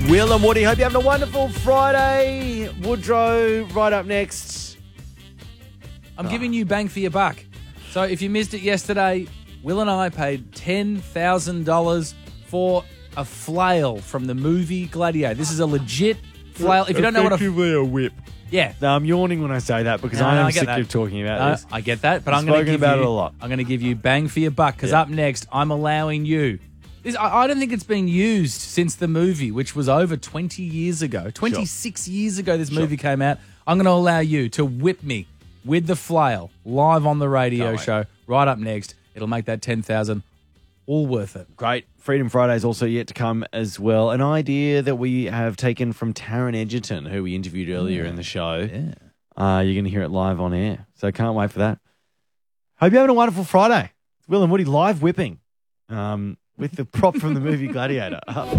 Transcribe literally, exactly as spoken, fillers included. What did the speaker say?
Will and Woody. Hope you're having a wonderful Friday. Woodrow, right up next. I'm oh. giving you bang for your buck. So if you missed it yesterday, Will and I paid ten thousand dollars for a flail from the movie Gladiator. This is a legit flail. If you don't know what a... Effectively a whip. Yeah. No, I'm yawning when I say that because no, I am no, I sick that. of talking about no, this. I get that, but I've I'm going to give about you, it a lot. I'm going to give you bang for your buck because yeah. up next, I'm allowing you... This, I, I don't think it's been used since the movie, which was over twenty years ago. twenty-six sure. years ago this sure. movie came out. I'm going to allow you to whip me with the flail live on the radio Can't show wait. right up next. It'll make that ten thousand all worth it. Great. Freedom Friday is also yet to come as well. An idea that we have taken from Taron Egerton, who we interviewed earlier yeah. in the show. Yeah. Uh, you're going to hear it live on air. So can't wait for that. Hope you're having a wonderful Friday. It's Will and Woody live whipping um, with the prop from the movie Gladiator.